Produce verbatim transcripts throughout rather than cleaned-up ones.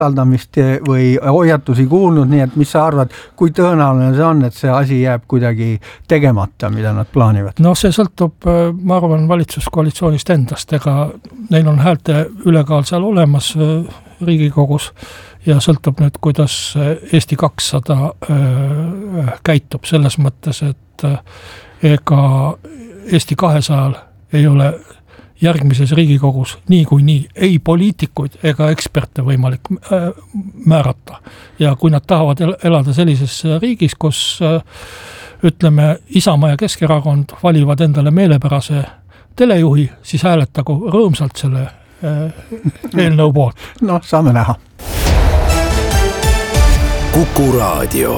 usaldamist või hoiatusi kuulnud, nii et mis sa arvad, kui tõenäoline see on, et see asi jääb kuidagi tegemata, mida nad plaanivad? No see sõltub, ma arvan, valitsuskoalitsioonist endast, ega neil on häälte ülekaal seal olemas Riigikogus ja sõltub nüüd, kuidas Eesti kakssada käitub selles mõttes, et ega Eesti kahesajal ei ole järgmises Riigikogus nii kui nii ei poliitikuid ega eksperte võimalik määrata. Ja kui nad tahavad elada sellises riigis, kus ütleme Isamaa ja Keskerakond valivad endale meelepärase telejuhi, siis hääletagu rõõmsalt selle eelnõu poolt. No, saame näha. Kuku Raadio.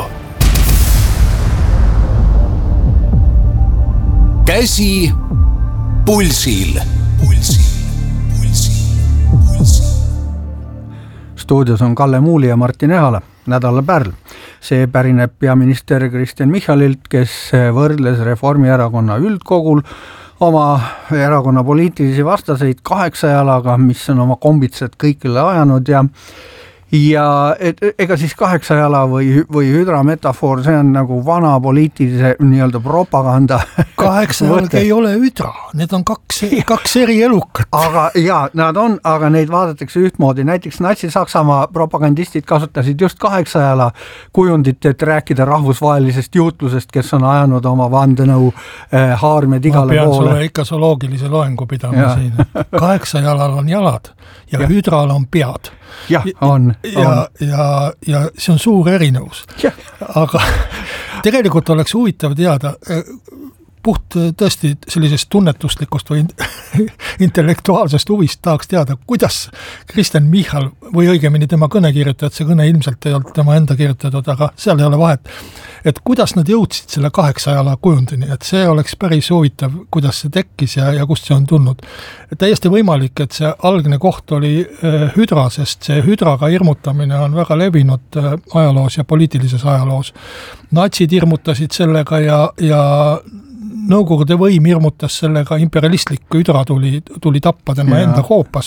Käsi pulsil. Pulsil, pulsil, pulsil. Stuudios on Kalle Muuli ja Martin Ehala, Nädala Pärl. See pärineb peaminister Kristen Michalilt, kes võrdles Reformierakonna üldkogul oma erakonna poliitilisi vastaseid kaheksajalaga, mis on oma kombitsed kõikile ajanud ja Ja et, ega siis kaheksajala või, või hüdra metafoor, see on nagu vana poliitilise nii-öelda propaganda. Kaheksajalg ei ole hüdra, need on kaks, kaks eri elukat. Aga ja, nad on, aga neid vaadatakse ühtmoodi. Näiteks Natsi-Saksamaa propagandistid kasutasid just kaheksajala kujundit, et rääkida rahvusvahelisest juutlusest, kes on ajanud oma vandenõu eh, haarmed igale poole. Ma pean sulle ikka zooloogilise loengu pidama ja. Siin. Kaheksajalal on jalad ja, ja. hüdral on pead. Jah, on. Ja, ja, ja see on suur erinevus. Ja. Aga tegelikult oleks huvitav teada, puht tõesti sellisest tunnetuslikust või intellektuaalsest huvist tahaks teada, kuidas Kristen Michal või õigemini tema kõnekirjutajad, see kõne ilmselt ei olnud tema enda kirjutatud, aga seal ei ole vahet, et kuidas nad jõudsid selle kaheksajala kujundini, et see oleks päris huvitav, kuidas see tekkis ja, ja kust see on tulnud. Täiesti võimalik, et see algne koht oli hüdra, sest see hüdraga hirmutamine on väga levinud ajaloos ja poliitilises ajaloos. Natsid hirmutasid sellega ja, ja Nõukogude võim hirmutas sellega, imperialistlik hüdra tuli, tuli tappa tema ja. Enda koopas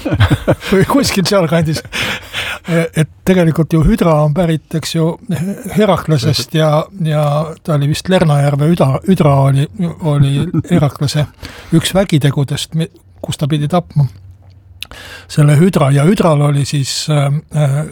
või kuskil seal kandis. Et tegelikult ju hüdra on pärit, eks ju, Heraklesest ja, ja ta oli vist Lernajärve hüdra, hüdra oli, oli Heraklese üks vägitegudest, kus ta pidi tapma selle hüdra ja hüdral oli siis äh,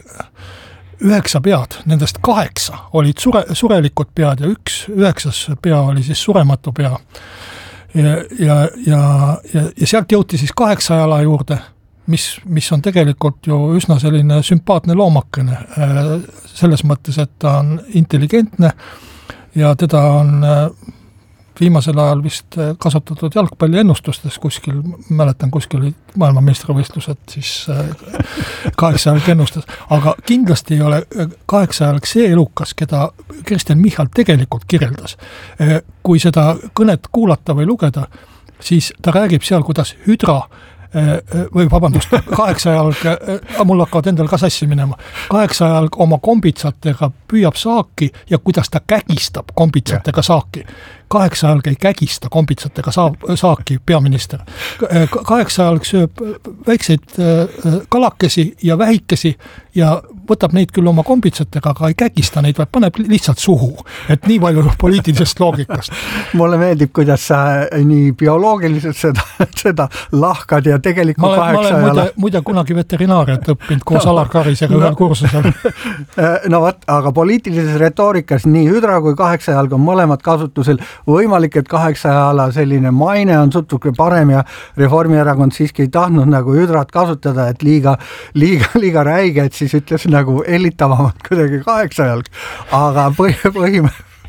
üheksa pead, nendest kaheksa olid sure, surelikud pead ja üks üheksas pea oli siis surematu pea. Ja, ja, ja, ja, ja sealt jõuti siis kaheksajala juurde, mis, mis on tegelikult ju üsna selline sümpaatne loomakene selles mõttes, et ta on intelligentne ja teda on viimasel ajal vist kasutatud jalgpalli ennustustes kuskil, mäletan kuskil maailmameistrivõistlused, siis kaheksajalg ennustas. Aga kindlasti ei ole kaheksajalg see elukas, keda Kristen Michal tegelikult kirjeldas. Kui seda kõnet kuulata või lugeda, siis ta räägib seal, kuidas hüdra või vabandust, kaheksajalg, mul hakkavad endal ka sassi minema, kaheksajalg oma kombitsatega püüab saaki ja kuidas ta kägistab kombitsatega saaki. Kaheksajalg ei kägista kombitsatega saaki, peaminister. Kaheksajalg sööb väikseid kalakesi ja vähikesi ja võtab neid küll oma kombitsatega, aga ei kägista neid, vaid paneb lihtsalt suhu. Et nii palju poliitilisest loogikast. Mulle meeldib, kuidas sa nii bioloogiliselt seda, seda lahkad ja tegelikult ma olen, kaheksajala... Ma olen muide, muide kunagi veterinaariat õppinud koos Alar Karisega no, ühel kursusel. No võt, aga poliitilises retoorikas nii hüdra kui kaheksajalg on mõlemad kasutusel. Võimalik, et kaheksajala selline maine on sutuke parem ja Reformierakond siiski ei tahtnud nagu hüdrat kasutada, et liiga, liiga, liiga räige, et siis ütles nagu ellitavamalt kuidagi kaheksajalg. Aga põhim...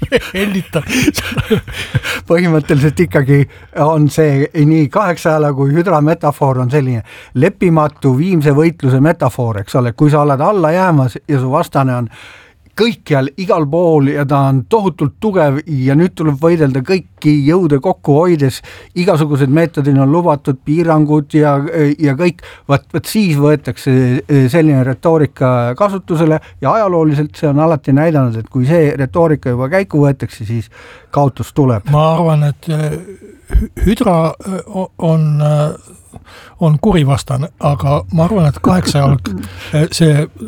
põhimõtteliselt ikkagi on see nii kaheksajala kui hüdra metafoor on selline lepimatu viimse võitluse metafoor, eks ole, kui sa oled alla jäämas ja su vastane on kõikjal igal pool ja ta on tohutult tugev ja nüüd tuleb võidelda kõiki jõude kokku hoides, igasugused meetodid on lubatud, piirangud ja, ja kõik, võt, võt siis võetakse selline retoorika kasutusele ja ajalooliselt see on alati näidanud, et kui see retoorika juba käiku võetakse, siis kaotus tuleb. Ma arvan, et hüdra on on kurivastane, aga ma arvan, et kaheksajalg, see